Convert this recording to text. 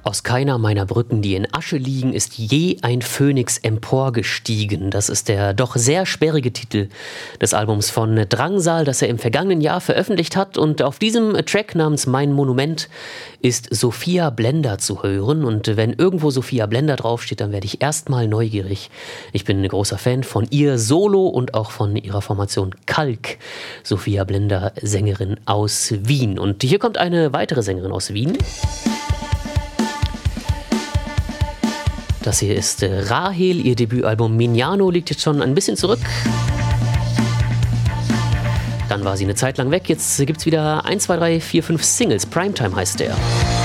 Aus keiner meiner Brücken, die in Asche liegen, ist je ein Phönix emporgestiegen. Das ist der doch sehr sperrige Titel des Albums von Drangsal, das er im vergangenen Jahr veröffentlicht hat. Und auf diesem Track namens Mein Monument ist Sophia Blender zu hören. Und wenn irgendwo Sophia Blender draufsteht, dann werde ich erstmal neugierig. Ich bin ein großer Fan von ihr solo und auch von ihrer Formation Kalk. Sophia Blender, Sängerin aus Wien. Und hier kommt eine weitere Sängerin aus Wien. Das hier ist Rahel, ihr Debütalbum Mignano liegt jetzt schon ein bisschen zurück. Dann war sie eine Zeit lang weg, jetzt gibt es wieder 1, 2, 3, 4, 5 Singles. Primetime heißt der.